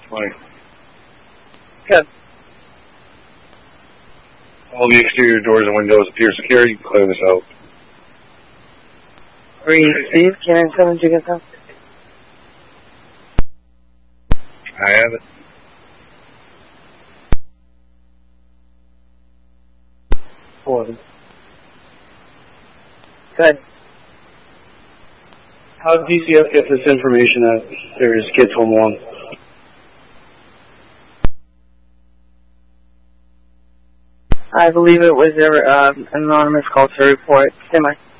20. Good. All the exterior doors and windows appear secure. You can clear this out. Green Steve, can I 7, did you get that? I have it. Good. Good. How did DCF get this information that there's kids home alone? I believe it was an anonymous call to report. Semi.